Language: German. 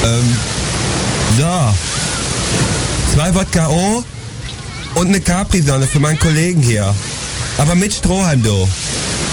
So. 2 Wodka O und eine Capri-Sonne für meinen Kollegen hier. Aber mit Strohhalm, du.